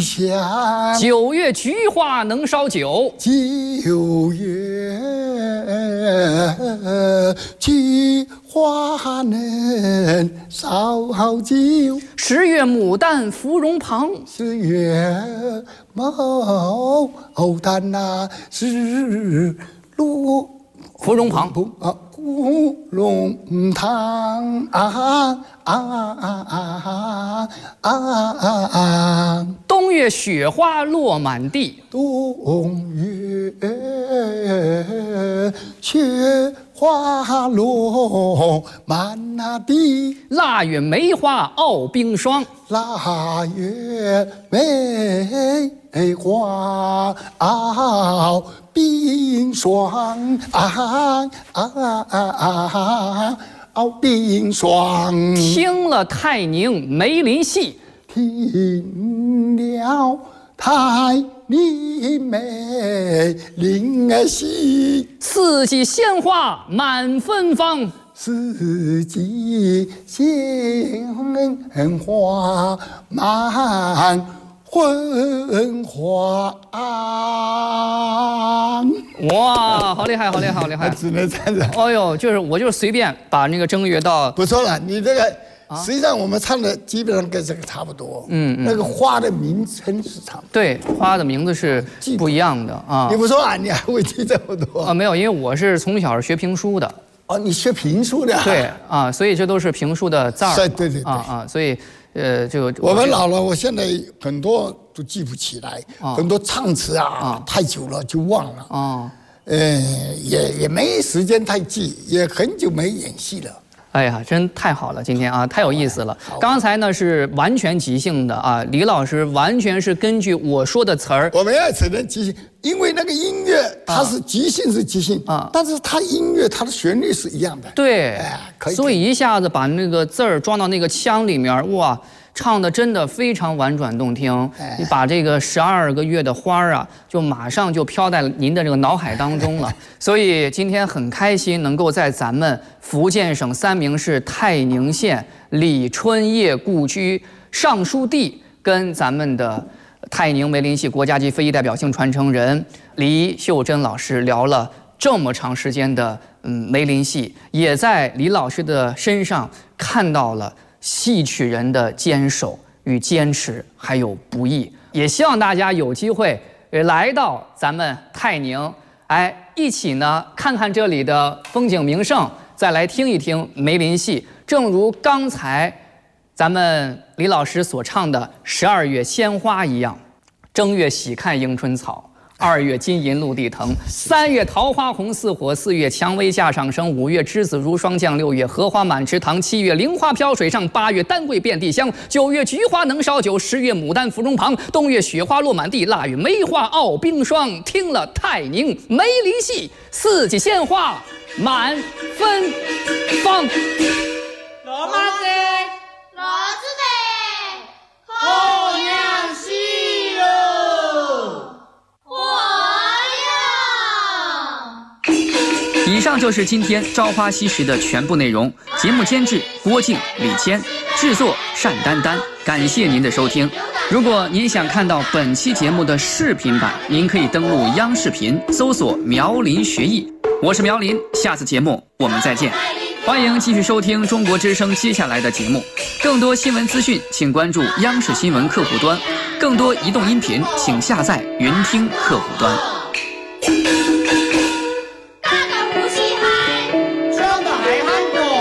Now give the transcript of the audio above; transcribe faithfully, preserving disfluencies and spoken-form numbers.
香。 九月菊花能烧酒， 九月菊花能烧酒。 十月牡丹芙蓉旁， 十月牡丹呐是芦芙蓉旁啊，芙蓉塘啊啊啊啊啊啊！ 冬月雪花落满地， 冬月雪花落满那地。 腊月梅花傲冰霜， 腊月梅花傲冰霜啊啊啊！傲冰霜。 听了泰宁梅林戏， 听了泰宁梅林戏， 四季鲜花满芬芳， 四季鲜花满芬花。 哇，好厉害，好厉害，好厉害！ 只能这样子。 哦呦，就是我就是随便把那个正月到不错了，你这个。实际上我们唱的基本上跟这个差不多， 嗯嗯， 那个花的名称是差不多， 对，花的名字是不一样的啊。 你不说啊，你还会记这么多啊？没有，因为我是从小学评书的。 哦，你学评书的？ 对啊，所以这都是评书的字儿。 对对对啊啊，所以呃，这个我们老了，我现在很多都记不起来， 啊、 很多唱词啊， 啊太久了就忘了。 啊， 呃，也也没时间太记，也很久没演戏了。 哎呀，真太好了，今天啊，太有意思了。刚才呢是完全即兴的啊，李老师完全是根据我说的词儿。 我们也只能即兴，因为那个音乐它是即兴是即兴啊，但是它音乐它的旋律是一样的。 对， 哎，可以。 所以一下子把那个字儿装到那个腔里面，哇！唱的真的非常婉转动听，你把这个十二个月的花儿啊，就马上就飘在您的这个脑海当中了。所以今天很开心能够在咱们福建省三明市泰宁县李春叶故居尚书地，跟咱们的泰宁梅林戏国家级非遗代表性传承人黎秀珍老师聊了这么长时间的嗯梅林戏，也在李老师的身上看到了戏曲人的坚守与坚持，还有不易。也希望大家有机会来到咱们泰宁，哎，一起呢看看这里的风景名胜，再来听一听梅林戏。正如刚才咱们李老师所唱的《十二月鲜花》一样，正月喜看迎春草。二月金银露地藤，三月桃花红似火，四月蔷薇架上升，五月栀子如霜降，六月荷花满池塘，七月菱花飘水上，八月丹桂遍地香，九月菊花能烧酒，十月牡丹芙蓉旁，冬月雪花落满地，腊月梅花傲冰霜。听了泰宁梅林戏，四季鲜花满芬芳。 罗马子，罗子的，好娘戏哟！ 以上就是今天《朝花夕拾》的全部内容。节目监制郭靖、李谦，制作单丹丹。感谢您的收听。如果您想看到本期节目的视频版，您可以登录央视频搜索苗林学艺。我是苗林，下次节目我们再见。欢迎继续收听中国之声接下来的节目。更多新闻资讯，请关注央视新闻客户端；更多移动音频，请下载云听客户端。